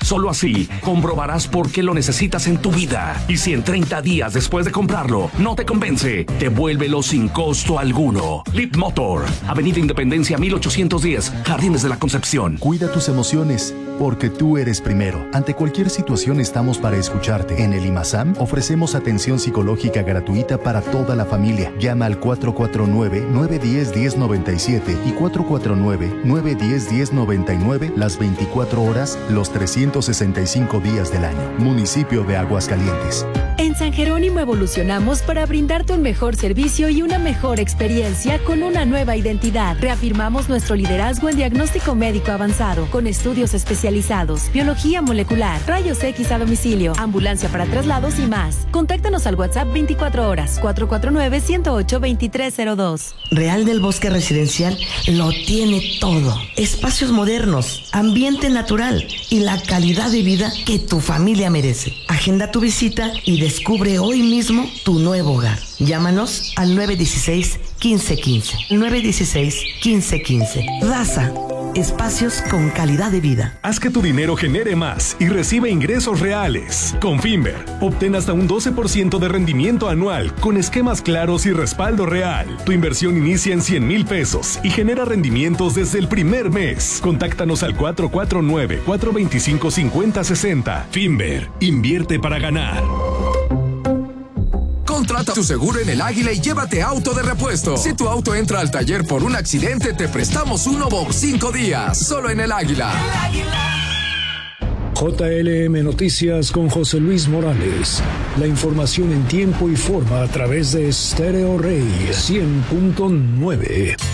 Solo así comprobarás por qué lo necesitas en tu vida. Y si en 30 días después de comprarlo no te convence, devuélvelo sin costo alguno. Leap Motor, Avenida Independencia 1810, Jardines de la Concepción. Cuida tus emociones, porque tú eres primero. Ante cualquier situación estamos para escucharte. En el IMASAM ofrecemos atención psicológica gratuita para toda la familia. Llama al 449-910-1097 y 449-910-1099 las 24 horas, los 365 días del año. Municipio de Aguascalientes. En San Jerónimo evolucionamos para brindarte un mejor servicio y una mejor experiencia con una nueva identidad. Reafirmamos nuestro liderazgo en diagnóstico médico avanzado, con estudios especializados, biología molecular, rayos X a domicilio, ambulancia para traslados y más. Contáctanos al WhatsApp 24 horas, 449-108-2302. Real del Bosque Residencial lo tiene todo. Espacios modernos, ambiente natural y la calidad de vida que tu familia merece. Agenda tu visita y descubre hoy mismo tu nuevo hogar. Llámanos al 916-1515. 916-1515. Daza. Espacios con calidad de vida. Haz que tu dinero genere más y recibe ingresos reales. Con Finver, obtén hasta un 12% de rendimiento anual con esquemas claros y respaldo real. Tu inversión inicia en 100,000 pesos y genera rendimientos desde el primer mes. Contáctanos al 449-425-5060. Finver, invierte para ganar. Contrata tu seguro en El Águila y llévate auto de repuesto. Si tu auto entra al taller por un accidente, te prestamos uno por 5 días. Solo en El Águila. JLM Noticias con José Luis Morales. La información en tiempo y forma a través de Stereo Rey 100.9.